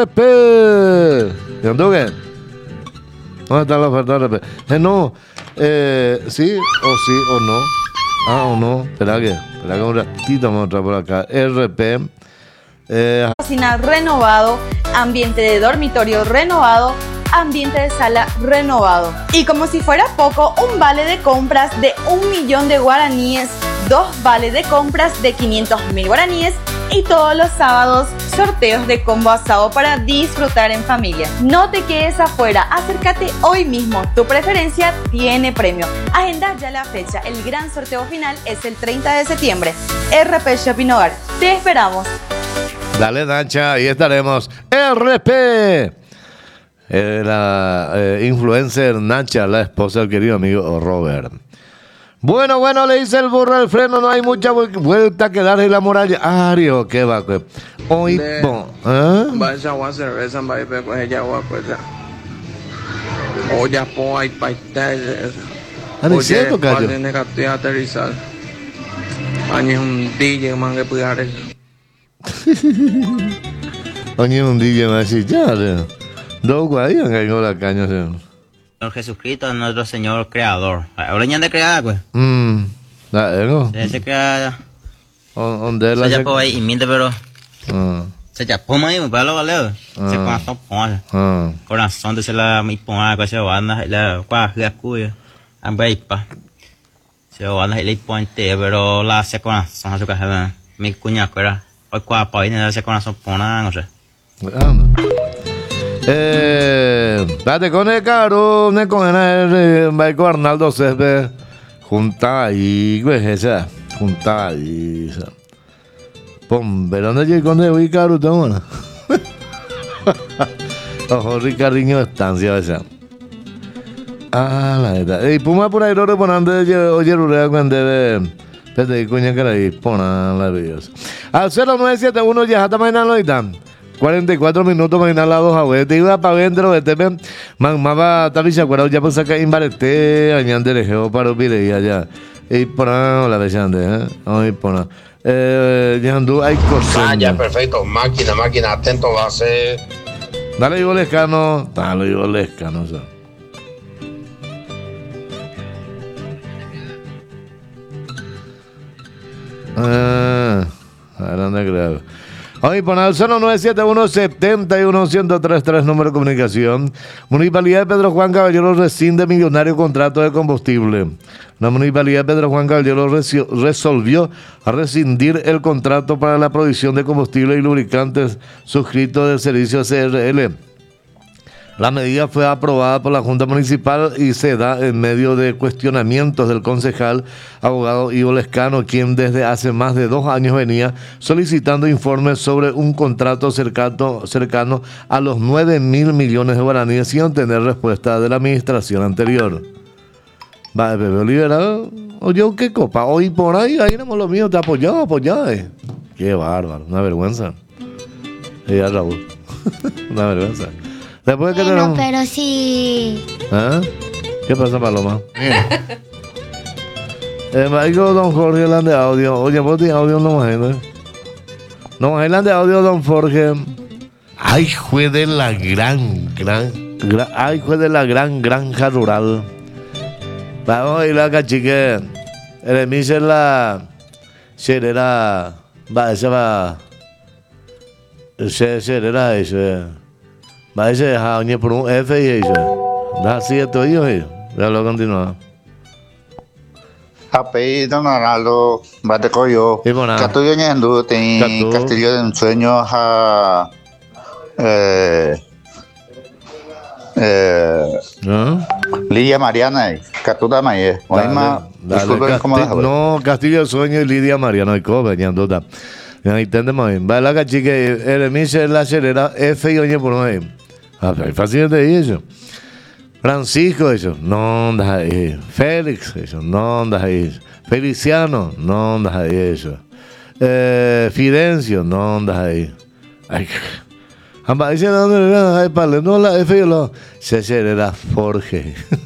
RP. ¿Entiendes qué? ¿Dónde está la oferta de RP? No, sí o no. O no. Espera que un ratito vamos a entrar por acá. RP. Cocina renovado, ambiente de dormitorio renovado, ambiente de sala renovado. Y como si fuera poco, un vale de compras de 1 millón de guaraníes, 2 vales de compras de 500.000 guaraníes y todos los sábados sorteos de combo asado para disfrutar en familia. No te quedes afuera, acércate hoy mismo, tu preferencia tiene premio. Agenda ya la fecha, el gran sorteo final es el 30 de septiembre. RP Shopping Hogar, te esperamos. Dale, Nacha, ahí estaremos. RP. La influencer Nacha, la esposa del querido amigo Robert. Bueno, le dice el burro al freno, no hay mucha vuelta que darle la muralla. Ario, qué va. Hoy, Vaya agua cerveza, vaya con ella agua pues ya. Oye, po hay paita. Oye, padre negativo aterrizar. Año un DJ man que pudiera eso. Oye, un DJ más y ya. Dos guayas que hay la caña. Señor Jesucristo es nuestro Señor Creador. Ahora ya de creada, pues. Se crea. ¿Dónde la se llama ahí y miente, pero. Se llama poma ahí, para lo valeo. Se corazón poma. Corazón de se la mi poma, que se banda, la cuaja cuya. Ambaipa. Se banda y le ponte, pero la se corazón, su caja. Mi cuña, que era. Hoy cuapa, ahí se corazón pona, no sé. Date con el caro, con el Michael Arnaldo Céspedes. Junta ahí, güey, esa. Junta ahí, esa. Pum, pero no llegó con el caro, toma. Ojo, Ricardinho estancia, esa. La neta. Y puma por ahí, lo ponando, oye, rurea, cuando debe. Desde cuña que ahí, ponan la videos. Al 0971, ya está mañana lo están. 44 minutos para ir la dos abuelas. Te iba para dentro de TV. Mamá, también se acuerda. Ya pues acá en Barete, añade de geo para ubire allá. Y por ahí, la vecina, hoy por ahí. Ya andu, hay cosas. Ya, perfecto. Máquina, atento, va a ser. Dale, yo lescano. O sea. Grande creo. Hoy por el 0971-71-1033, número de comunicación. Municipalidad de Pedro Juan Caballero rescinde millonario contrato de combustible. La Municipalidad de Pedro Juan Caballero resolvió rescindir el contrato para la provisión de combustible y lubricantes suscrito del servicio CRL. La medida fue aprobada por la Junta Municipal y se da en medio de cuestionamientos del concejal abogado Ivo Lescano, quien desde hace más de 2 años venía solicitando informes sobre un contrato cercano a los 9.000 millones de guaraníes sin obtener respuesta de la administración anterior. Va, bebé liberado. Oye, qué copa. Hoy por ahí éramos los míos, te apoyaba. Qué bárbaro, una vergüenza. Ya, Raúl. Una vergüenza. Después que tenemos... pero sí. ¿Qué pasa, Paloma? Digo, don Jorge, el de audio. Oye, vos tienes audio, no más, ¿no? No, el de audio, don Jorge. Ay, fue de la gran granja rural. Vamos a ir a cachique. El emisor la... Serera... ese va... Serera ese... Va a ser por un F y eso. Da 7 hijos ellos. Ya lo continúa. Ape, don Arnaldo, bate coyo. Catuyo ñendo, ten Castillo de Ensueño a Lidia Mariana, Catuta Maye. No, Castillo de Sueño y Lidia Mariana, y cómo ñendo da. Ahí entendemos bien. Va la cachique, el emisor la cerera F y oye por ahí. Fácil de eso. Francisco, eso, no andas ahí. Félix, eso, no andas ahí. Feliciano, no andas ahí, eso. Fidencio, no andas ahí. Ay, dice, no, la F y lo. Se era Forge.